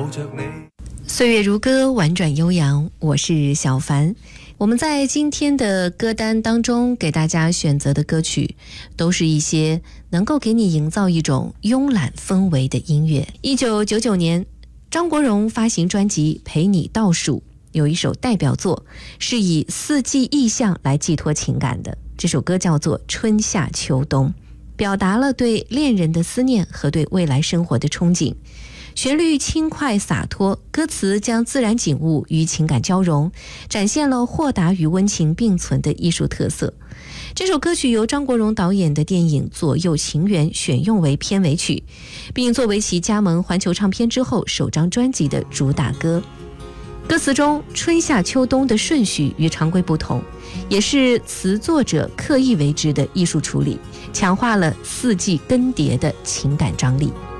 岁月如歌，婉转悠扬，我是小凡。我们在今天的歌单当中给大家选择的歌曲，都是一些能够给你营造一种慵懒氛围的音乐。1999年，张国荣发行专辑《陪你倒数》，有一首代表作是以四季意象来寄托情感的，这首歌叫做《春夏秋冬》，表达了对恋人的思念和对未来生活的憧憬。旋律轻快洒脱，歌词将自然景物与情感交融，展现了豁达与温情并存的艺术特色。这首歌曲由张国荣导演的电影《左右情缘》选用为片尾曲，并作为其加盟环球唱片之后首张专辑的主打歌。歌词中春夏秋冬的顺序与常规不同，也是词作者刻意为之的艺术处理，强化了四季更迭的情感张力。